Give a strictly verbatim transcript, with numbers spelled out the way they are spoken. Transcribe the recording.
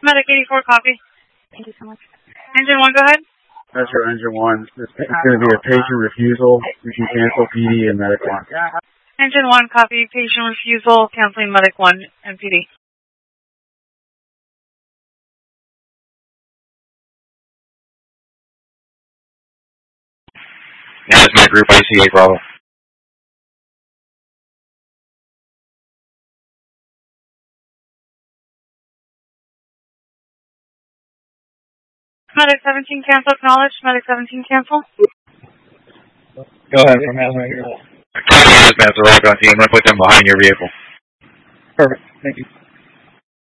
Medic eighty-four, copy. Thank you so much. Engine one, go ahead. That's for engine one. It's going to be a patient refusal. We can cancel P D and medic one. Engine one, copy. Patient refusal, canceling medic one and P D. Yeah, it's my group I C A Bravo. Medic seventeen, cancel, acknowledge. Medic seventeen, cancel. Go ahead, from hazmat here. County hazmat's arrived on scene. I'm going to put them behind your vehicle. Perfect. Thank you.